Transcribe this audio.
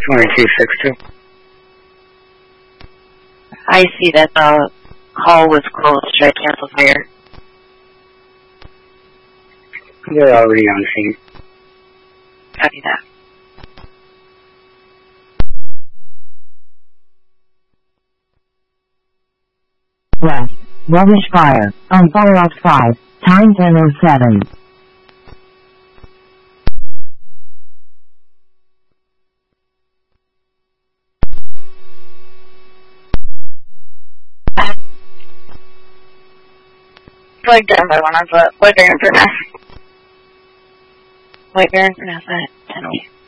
2262. I see that the call was closed. Should I cancel fire? They're already on scene. Copy that. West, rubbish fire, on Borough 5, time 10:07. Like down by 1 on foot. White Bear and Furnace. White Bear and Furnace at 10:08.